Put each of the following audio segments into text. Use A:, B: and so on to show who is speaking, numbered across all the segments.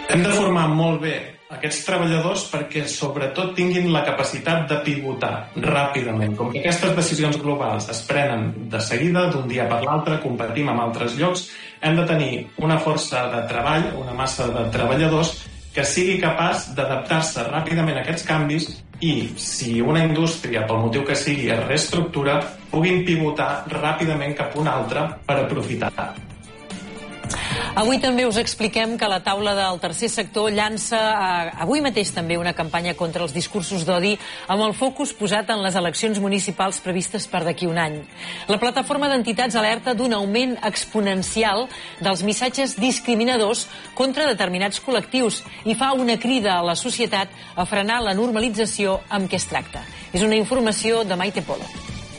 A: Hem de formar molt bé aquests treballadors perquè sobretot tinguin la capacitat de pivotar ràpidament. Com que aquestes decisions globals es prenen de seguida, d'un dia per l'altre, competim amb altres llocs, hem de tenir una força de treball, una massa de treballadors que sigui capaç d'adaptar-se ràpidament a aquests canvis i, si una indústria, pel motiu que sigui, es reestructura, puguin pivotar ràpidament cap a una altra per aprofitar.
B: Avui també us expliquem que la taula del tercer sector llança avui mateix també una campanya contra els discursos d'odi amb el focus posat en les eleccions municipals previstes per d'aquí un any. La plataforma d'entitats alerta d'un augment exponencial dels missatges discriminadors contra determinats col·lectius i fa una crida a la societat a frenar la normalització amb què es tracta. És una informació de Maite Polo.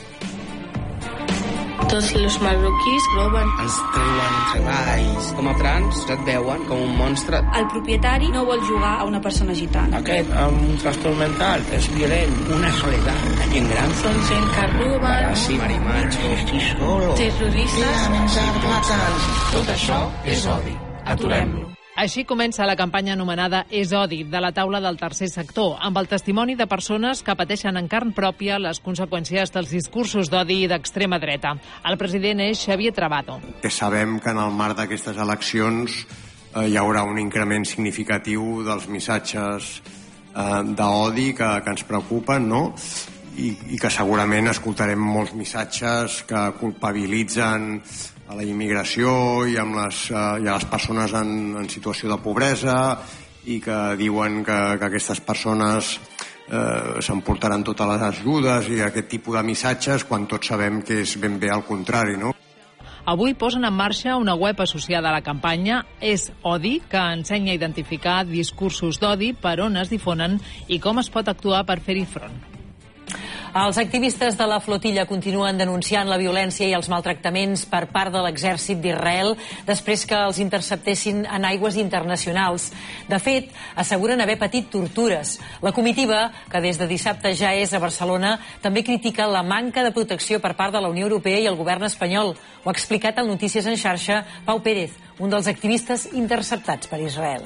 C: Tots els marroquís roben.
D: Ens treuen treballs. Com a trans et veuen com un monstre.
C: El propietari no vol jugar a una persona gitana.
D: Aquest amb un trastorn mental és violent. Una soledat. La gent gran.
C: Són gent que roben.
D: Sí, marimacho. Estic solo.
C: Terroristes.
D: Tot això és odi. Aturem-lo.
E: Així comença la campanya anomenada És odi, de la taula del tercer sector, amb el testimoni de persones que pateixen en carn pròpia les conseqüències dels discursos d'odi d'extrema dreta. El president és Xavier Trabado.
F: Sabem que en el marc d'aquestes eleccions hi haurà un increment significatiu dels missatges d'odi que ens preocupen, no? I que segurament escoltarem molts missatges que culpabilitzen a la immigració i a les persones en situació de pobresa i que diuen que aquestes persones s'emportaran totes les ajudes i aquest tipus de missatges quan tots sabem que és ben bé al contrari, no?
E: Avui posen en marxa una web associada a la campanya És Odi, que ensenya a identificar discursos d'odi, per on es difonen i com es pot actuar per fer-hi front.
B: Els activistes de la flotilla continuen denunciant la violència i els maltractaments per part de l'exèrcit d'Israel després que els interceptessin en aigües internacionals. De fet, asseguren haver patit tortures. La comitiva, que des de dissabte ja és a Barcelona, també critica la manca de protecció per part de la Unió Europea i el govern espanyol. Ho ha explicat al Notícies en Xarxa Pau Pérez, un dels activistes interceptats per Israel.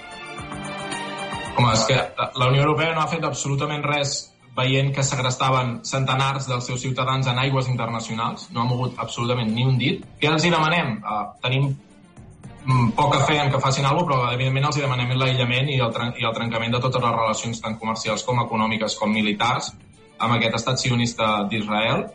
G: Home, és que la Unió Europea no ha fet absolutament res veient que segrestaven centenars dels seus ciutadans en aigües internacionals, no ha mogut absolutament ni un dit. Què els hi demanem? Tenim poca fe en que facin alguna cosa, però evidentment els hi demanem l'aïllament i el trencament de totes les relacions tant comercials com econòmiques com militars amb aquest estat sionista d'Israel.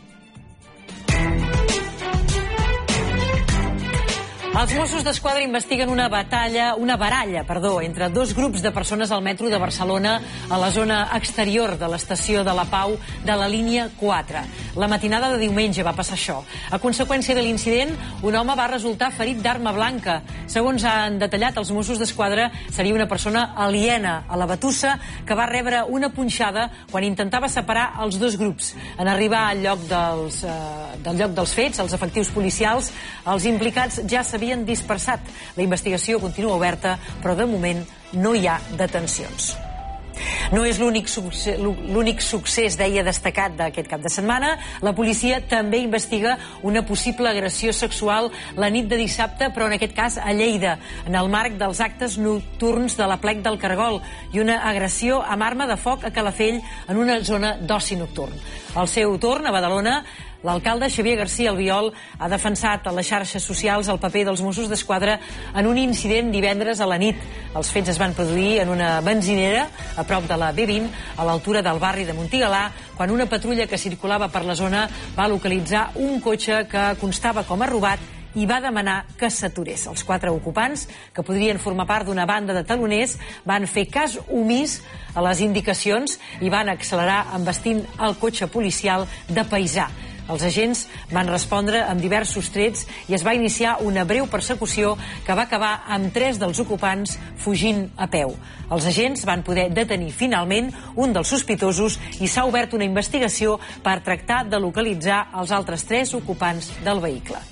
B: Els Mossos d'Esquadra investiguen una baralla, entre dos grups de persones al metro de Barcelona a la zona exterior de l'estació de la Pau de la línia 4. La matinada de diumenge va passar això. A conseqüència de l'incident, un home va resultar ferit d'arma blanca. Segons han detallat els Mossos d'Esquadra, seria una persona aliena a la batussa que va rebre una punxada quan intentava separar els dos grups. En arribar al lloc dels fets, els efectius policials, els implicats ja s'havien dispersat. La investigació continua oberta, però de moment no hi ha detencions. No és l'únic succés, deia, destacat d'aquest cap de setmana. La policia també investiga una possible agressió sexual la nit de dissabte, però en aquest cas a Lleida, en el marc dels actes nocturns de l'Aplec del Cargol, i una agressió amb arma de foc a Calafell en una zona d'oci nocturn. Al seu torn, a Badalona, l'alcalde Xavier García Albiol ha defensat a les xarxes socials el paper dels Mossos d'Esquadra en un incident divendres a la nit. Els fets es van produir en una benzinera a prop de la B20, a l'altura del barri de Montigalà, quan una patrulla que circulava per la zona va localitzar un cotxe que constava com a robat i va demanar que s'aturés. Els 4 ocupants, que podrien formar part d'una banda de taloners, van fer cas omís a les indicacions i van accelerar envestint el cotxe policial de paisà. Els agents van respondre amb diversos trets i es va iniciar una breu persecució que va acabar amb 3 dels ocupants fugint a peu. Els agents van poder detenir finalment un dels sospitosos i s'ha obert una investigació per tractar de localitzar els altres 3 ocupants del vehicle.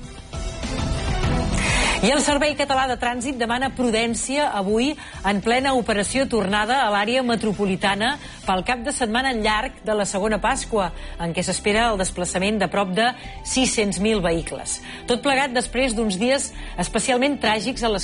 B: I el Servei Català de Trànsit demana prudència avui en plena operació tornada a l'àrea metropolitana pel cap de setmana llarg de la segona Pasqua, en què s'espera el desplaçament de prop de 600.000 vehicles. Tot plegat després d'uns dies especialment tràgics a les